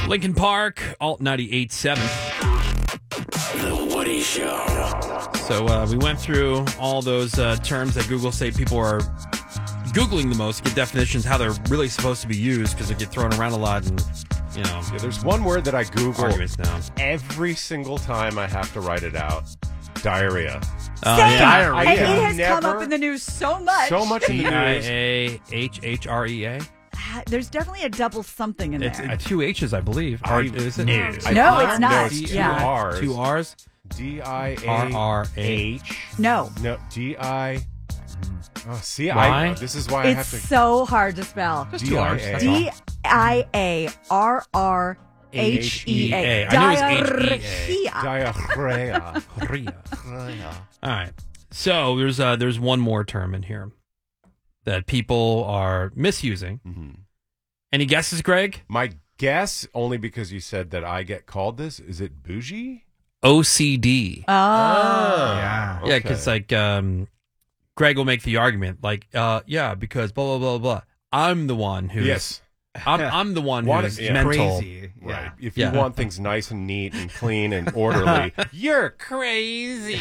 Lincoln Park, Alt 98.7. The Woody Show. So we went through all those terms that Google say people are Googling the most, get definitions, how they're really supposed to be used, because they get thrown around a lot. And, you know, Yeah, there's one word that I Google arguments now. every single time I have to write it out. Diarrhea. Same. Diarrhea. And it has come Never- up in the news so much. So much in the news. Diahhrea. There's definitely a double something in there. It's two H's, I believe. Or is it? No, it's not. No, it's two Yeah. R's. Two R's? D-I-A-H. No. No, D-I... Oh, see, Why? this is why I have It's to... so hard to spell. Just two R's. That's all. D-I-A-R-R-H-E-A. I knew it was H-E-A. Diarrhea. All right. So there's one more term in here that people are misusing. Mm-hmm. Any guesses, Greg? My guess, only because you said that I get called this, is it bougie? OCD. Oh. Yeah, because Greg will make the argument like, because blah blah blah blah. I'm the one who Yes. I'm the one What who's is- yeah. mental. Crazy. Right. Yeah. If you Yeah. want things nice and neat and clean and orderly, you're crazy.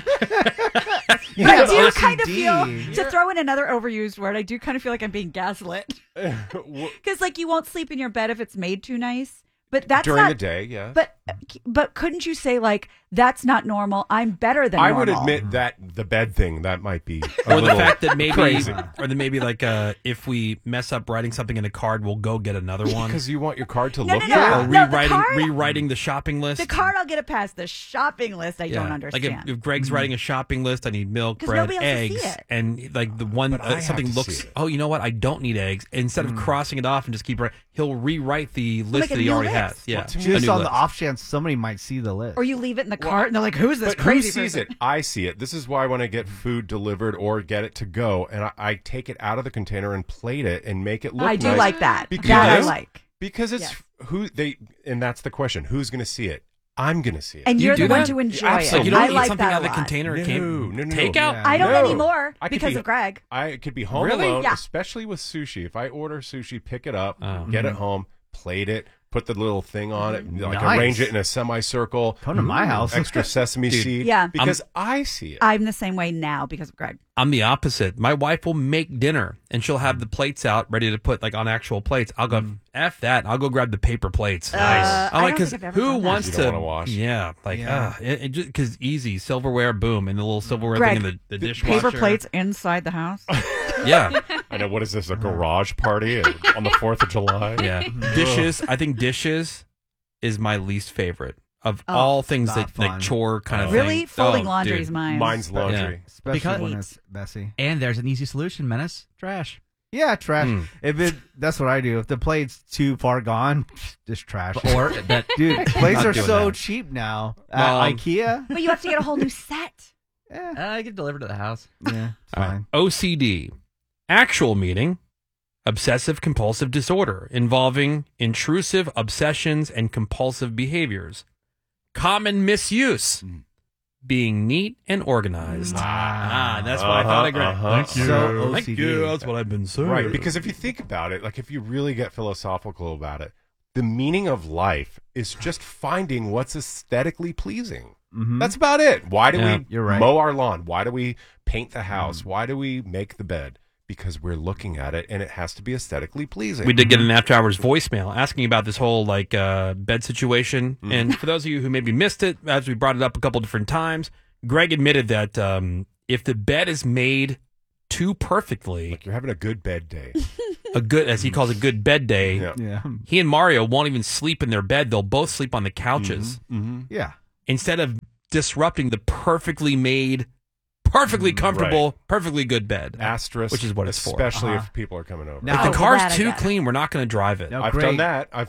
But I do kind of OCD. feel, to throw in another overused word, I do kind of feel like I'm being gaslit. Because, like, you won't sleep in your bed if it's made too nice. But that's During not, the day, yeah. But couldn't you say, like, that's not normal, I'm better than I normal? would admit that the bed thing, that might be a Or the little fact that maybe, crazy. or that maybe like if we mess up writing something in a card, we'll go get another one. Because you want your card to No, look no, good? no. Or No, the rewriting card- rewriting the shopping list. The card, I'll get it past. The shopping list, I don't understand. Like if Greg's writing a shopping list, I need milk, 'Cause bread, nobody else will eggs, see it. and like the one But I have something to looks. see it. Oh, you know what? I don't need eggs. Instead of crossing it off and just keep writing, he'll rewrite the list like a that he new already list. has. Yeah, Well, to me, a Just new on the list. off chance somebody might see the list. Or you leave it in the cart, and they're like, who's this But crazy who sees person? it? I see it. This is why when I get food delivered or get it to go, and I take it out of the container and plate it and make it look I do nice. like that. Because- That I Yes. like. Because it's Yes. and that's the question. Who's going to see it? I'm going to see it. And You you're do the one that? to enjoy Absolutely. it. Like you don't I eat like something that out of a the lot. container. It No, came no, no. takeout. Yeah. I don't No. anymore I could because be- of Greg. I could be home Really? alone, Yeah. especially with sushi. If I order sushi, pick it up, Oh. get it home, plate it, put the little thing on it, like Nice. arrange it in a semicircle. Come to my house. Extra sesame seed. Yeah. Because I see it. I'm the same way now because of Greg. I'm the opposite. My wife will make dinner and she'll have the plates out ready to put like on actual plates. I'll go F that. I'll go grab the paper plates. I I'm like, don't because think I've ever who done that. wants You to don't wanna wash. Yeah, like Yeah. it just because easy silverware, boom, and the little silverware Greg, thing in the dishwasher. Paper plates inside the house. Yeah, I know. What is this? A garage party on the 4th of July? yeah. Dishes. I think dishes is my least favorite of Oh, all things not that fun. like chore kind of Really? thing. Folding Oh, laundry dude. is mine. Mine's laundry. Especially Because- when it's messy. And there's an easy solution, Menace. Trash. Yeah, trash. Hmm. That's what I do. If the plate's too far gone, just trash. Or that. Dude, plates Not are doing so that. cheap now. Well, At IKEA? But you have to get a whole new set. Yeah, I get delivered to the house. yeah, it's All right. fine. OCD, actual meaning, obsessive compulsive disorder involving intrusive obsessions and compulsive behaviors. Common misuse, being neat and organized. That's what I thought of Greg. Thank you. So Thank OCD. you. That's what I've been saying. Right, because if you think about it, like if you really get philosophical about it, the meaning of life is just finding what's aesthetically pleasing. Mhm. That's about it. Why do Yeah, we you're right. mow our lawn? Why do we paint the house? Why do we make the bed? Because we're looking at it and it has to be aesthetically pleasing. We did get an after hours voicemail asking about this whole like bed situation. And for those of you who maybe missed it, as we brought it up a couple different times, Greg admitted that if the bed is made too perfectly, Like you're having a good bed day. a good, as he calls a good bed day, Yeah. Yeah. he and Mario won't even sleep in their bed. They'll both sleep on the couches Yeah. instead of disrupting the perfectly made, perfectly comfortable, perfectly good bed. Asterisk, Which is what it's for. especially Uh-huh. if people are coming over. Now- If the Oh, car's that I too get. clean, we're not going to drive it. No, I've great. done that. I've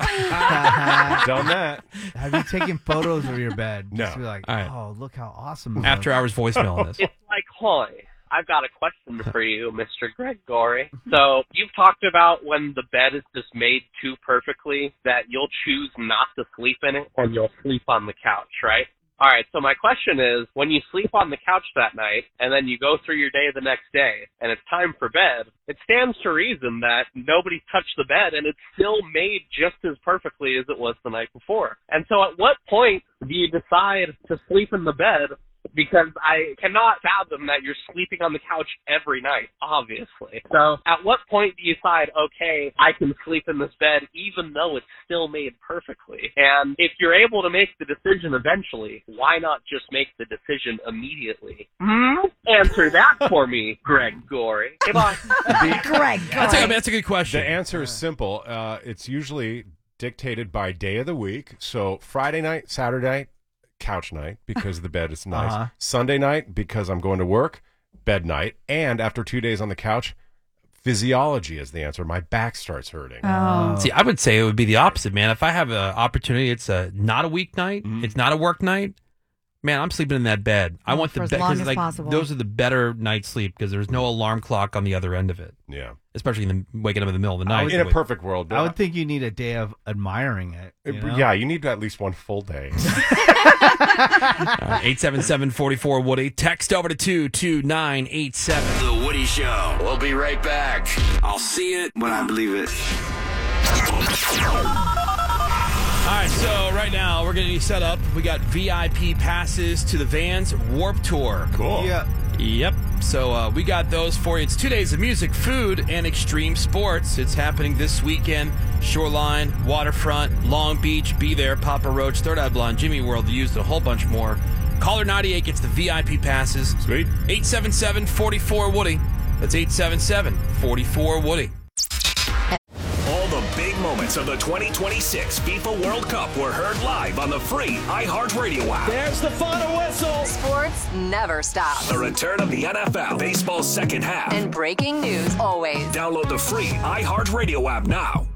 done that. Have you taken photos of your bed? No. Just to be like, All right. oh, look how awesome. it After looks. hours voicemail on this. It's like, hi, I've got a question for you, Mr. Greg Gorey. So you've talked about when the bed is just made too perfectly that you'll choose not to sleep in it and you'll sleep on the couch, right? All right, so my question is, when you sleep on the couch that night and then you go through your day the next day and it's time for bed, it stands to reason that nobody touched the bed and it's still made just as perfectly as it was the night before. And so at what point do you decide to sleep in the bed? Because I cannot fathom that you're sleeping on the couch every night, obviously. So at what point do you decide, okay, I can sleep in this bed even though it's still made perfectly? And if you're able to make the decision eventually, why not just make the decision immediately? Answer that for me, Greg Gorey. Come on. Greg. That's a good question. The answer is simple. It's usually dictated by day of the week. So Friday night, Saturday, couch night because the bed is nice. Sunday night because I'm going to work, bed night. And after 2 days on the couch, physiology is the answer. My back starts hurting. See, I would say it would be the opposite, man. If I have an opportunity, it's not a weeknight, it's not a work night, man, I'm sleeping in that bed. I want the bed because possible. those are the better night's sleep because there's no alarm clock on the other end of it. Yeah. Especially waking up in the middle of the night. In a perfect world. I would think you need a day of admiring it. You know? Yeah, you need at least one full day. 877-44-WOODY. Text over to 22987. The Woody Show. We'll be right back. I'll see it when I believe it. All right, so right now we're getting you set up. We got VIP passes to the Vans Warped Tour. Cool. Yeah. Yep. So we got those for you. It's 2 days of music, food, and extreme sports. It's happening this weekend. Shoreline, Waterfront, Long Beach. Be there. Papa Roach, Third Eye Blonde, Jimmy World. Used a whole bunch more. Caller 98 gets the VIP passes. Sweet. 877-44-WOODY. That's 877-44-WOODY. All the big moments of the 2026 FIFA World Cup were heard live on the free iHeartRadio app. There's the final whistle. Sports never stop. The return of the NFL, baseball's second half. And breaking news always. Download the free iHeartRadio app now.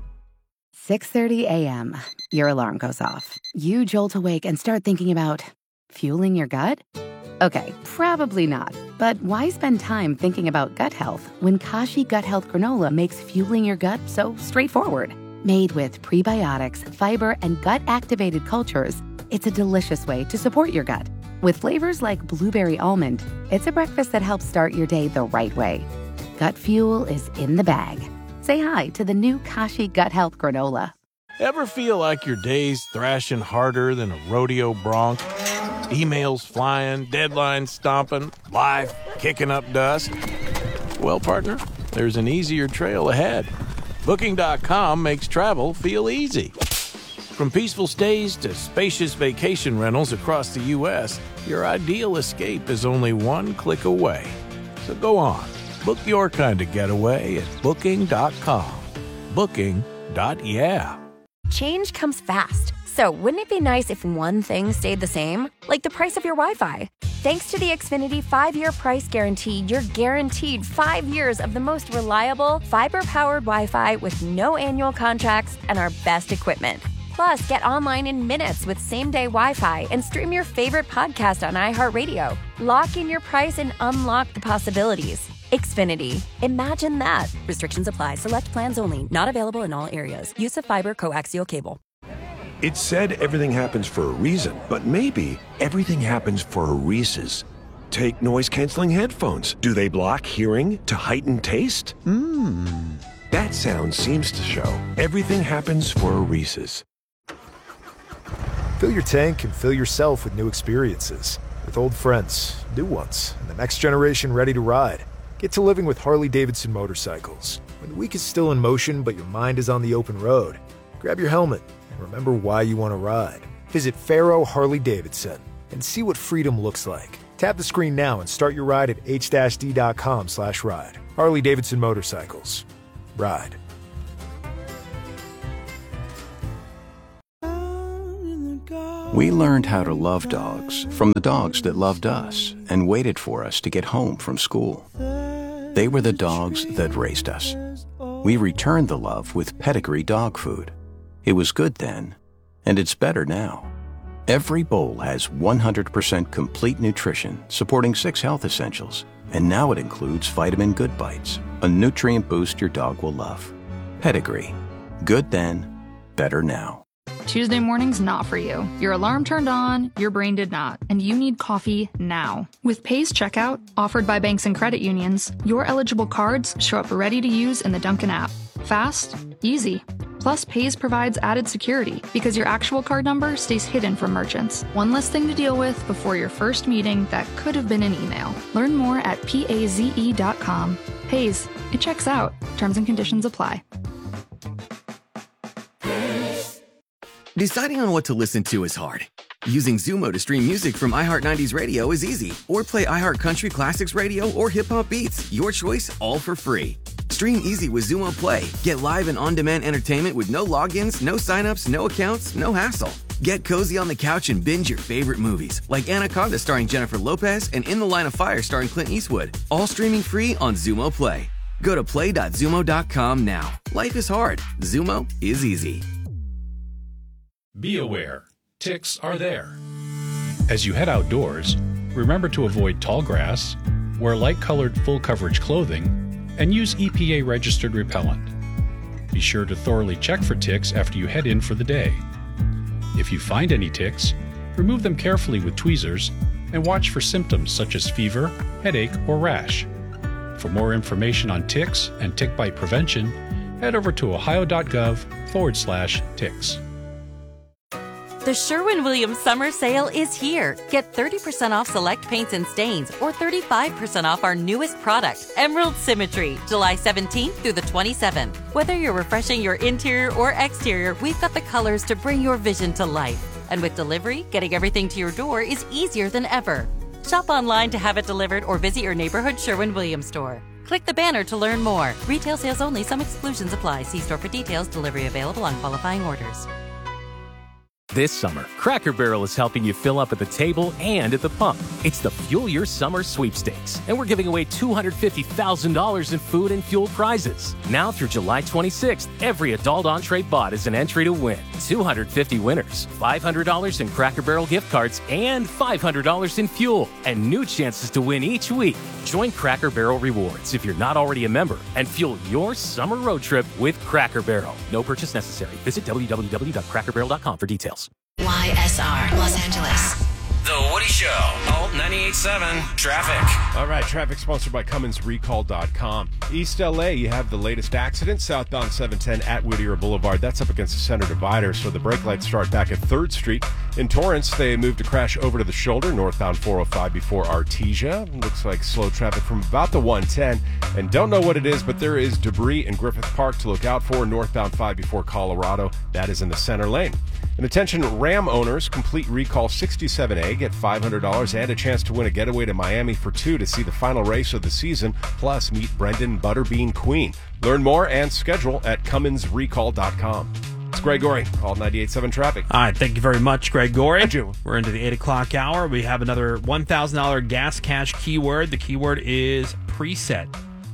6:30 a.m. Your alarm goes off. You jolt awake and start thinking about fueling your gut? Okay, probably not. But why spend time thinking about gut health when Kashi Gut Health Granola makes fueling your gut so straightforward? Made with prebiotics, fiber, and gut-activated cultures, it's a delicious way to support your gut. With flavors like blueberry almond, it's a breakfast that helps start your day the right way. Gut fuel is in the bag. Say hi to the new Kashi Gut Health Granola. Ever feel like your day's thrashing harder than a rodeo bronc? Emails flying, deadlines stomping, life kicking up dust? Well, partner, there's an easier trail ahead. Booking.com makes travel feel easy. From peaceful stays to spacious vacation rentals across the U.S., your ideal escape is only one click away. So go on, book your kind of getaway at Booking.com. Booking.yeah. Change comes fast. So wouldn't it be nice if one thing stayed the same? Like the price of your Wi-Fi. Thanks to the Xfinity 5-year price guarantee, you're guaranteed 5 years of the most reliable, fiber-powered Wi-Fi with no annual contracts and our best equipment. Plus, get online in minutes with same-day Wi-Fi and stream your favorite podcast on iHeartRadio. Lock in your price and unlock the possibilities. Xfinity. Imagine that. Restrictions apply. Select plans only. Not available in all areas. Use of fiber coaxial cable. It's said everything happens for a reason, but maybe everything happens for a Reese's. Take noise-canceling headphones. Do they block hearing to heighten taste? That sound seems to show everything happens for a Reese's. Fill your tank and fill yourself with new experiences. With old friends, new ones, and the next generation ready to ride. Get to living with Harley-Davidson motorcycles. When the week is still in motion, but your mind is on the open road, grab your helmet. Remember why you want to ride. Visit Faro Harley-Davidson and see what freedom looks like. Tap the screen now and start your ride at h-d.com/ride. Harley-Davidson Motorcycles. Ride. We learned how to love dogs from the dogs that loved us and waited for us to get home from school. They were the dogs that raised us. We returned the love with Pedigree dog food. It was good then, and it's better now. Every bowl has 100% complete nutrition, supporting 6 health essentials. And now it includes Vitamin Good Bites, a nutrient boost your dog will love. Pedigree. Good then, better now. Tuesday morning's not for you. Your alarm turned on, your brain did not, and you need coffee now. With Paze Checkout, offered by banks and credit unions, your eligible cards show up ready to use in the Dunkin' app. Fast, easy. Plus, Paze provides added security because your actual card number stays hidden from merchants. One less thing to deal with before your first meeting that could have been an email. Learn more at paze.com. Paze, it checks out. Terms and conditions apply. Deciding on what to listen to is hard. Using Zumo to stream music from iHeart 90s Radio is easy. Or play iHeart Country Classics Radio or Hip Hop Beats. Your choice, all for free. Stream easy with Zumo Play. Get live and on-demand entertainment with no logins, no signups, no accounts, no hassle. Get cozy on the couch and binge your favorite movies, like Anaconda starring Jennifer Lopez and In the Line of Fire starring Clint Eastwood. All streaming free on Zumo Play. Go to play.zumo.com now. Life is hard. Zumo is easy. Be aware, ticks are there. As you head outdoors, remember to avoid tall grass, wear light-colored full-coverage clothing, and use EPA-registered repellent. Be sure to thoroughly check for ticks after you head in for the day. If you find any ticks, remove them carefully with tweezers and watch for symptoms such as fever, headache, or rash. For more information on ticks and tick bite prevention, head over to ohio.gov/ticks. The Sherwin-Williams Summer Sale is here. Get 30% off select paints and stains or 35% off our newest product, Emerald Symmetry, July 17th through the 27th. Whether you're refreshing your interior or exterior, we've got the colors to bring your vision to life. And with delivery, getting everything to your door is easier than ever. Shop online to have it delivered or visit your neighborhood Sherwin-Williams store. Click the banner to learn more. Retail sales only. Some exclusions apply. See store for details. Delivery available on qualifying orders. This summer, Cracker Barrel is helping you fill up at the table and at the pump. It's the Fuel Your Summer Sweepstakes, and we're giving away $250,000 in food and fuel prizes. Now through July 26th, every adult entree bought is an entry to win. 250 winners, $500 in Cracker Barrel gift cards, and $500 in fuel, and new chances to win each week. Join Cracker Barrel Rewards if you're not already a member, and fuel your summer road trip with Cracker Barrel. No purchase necessary. Visit www.crackerbarrel.com for details. YSR Los Angeles. The Woody Show. Alt 98.7 Traffic. All right, traffic sponsored by Cummins.Recall.com. East LA, you have the latest accident, southbound 710 at Whittier Boulevard. That's up against the center divider, so the brake lights start back at 3rd Street. In Torrance, they moved to crash over to the shoulder, northbound 405 before Artesia. Looks like slow traffic from about the 110. And don't know what it is, but there is debris in Griffith Park to look out for, northbound 5 before Colorado. That is in the center lane. And attention Ram owners, complete recall 67A, get $500 and a chance to win a getaway to Miami for 2 to see the final race of the season, plus meet Brendan Butterbean Queen. Learn more and schedule at CumminsRecall.com. It's Greg Gorey, Alt 98.7 Traffic. All right, thank you very much, Greg Gorey. Thank you. We're into the 8 o'clock hour. We have another $1,000 gas cash keyword. The keyword is preset.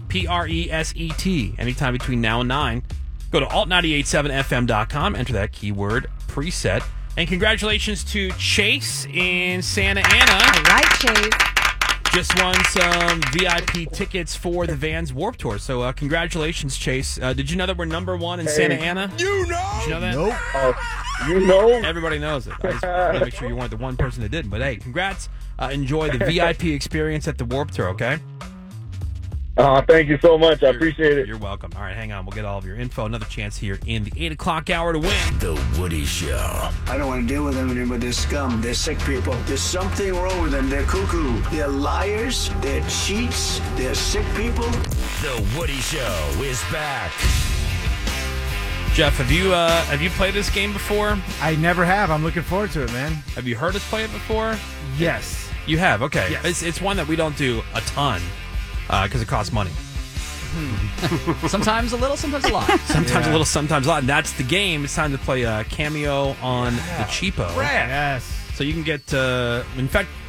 Preset. Anytime between now and 9. Go to alt987fm.com, enter that keyword preset. And congratulations to Chase in Santa Ana. All right, Chase. Just won some VIP tickets for the Vans Warped Tour. So congratulations, Chase. Did you know that we're number 1 in Santa Ana? You know? Did you know that? Nope. You know? Everybody knows it. I just want to make sure you weren't the one person that didn't. But hey, congrats. Enjoy the VIP experience at the Warped Tour, okay? Thank you so much. I appreciate it. You're welcome. All right, hang on. We'll get all of your info. Another chance here in the 8 o'clock hour to win. The Woody Show. I don't want to deal with them anymore. They're scum. They're sick people. There's something wrong with them. They're cuckoo. They're liars. They're cheats. They're sick people. The Woody Show is back. Jeff, have you played this game before? I never have. I'm looking forward to it, man. Have you heard us play it before? Yes. You have? Okay. Yes. It's one that we don't do a ton. Because it costs money. Sometimes a little, sometimes a lot. Sometimes a little, sometimes a lot. And that's the game. It's time to play Cameo on the Cheapo. Yes. So you can get, in fact,